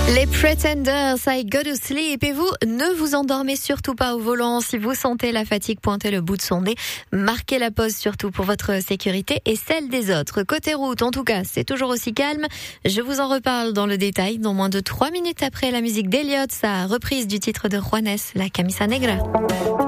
Les Pretenders, I Go to Sleep. Et vous, ne vous endormez surtout pas au volant. Si vous sentez la fatigue pointer le bout de son nez, marquez la pause surtout pour votre sécurité et celle des autres. Côté route, en tout cas, c'est toujours aussi calme. Je vous en reparle dans le détail dans moins de 3 minutes après la musique d'Elliott, sa reprise du titre de Juanes, La Camisa Negra.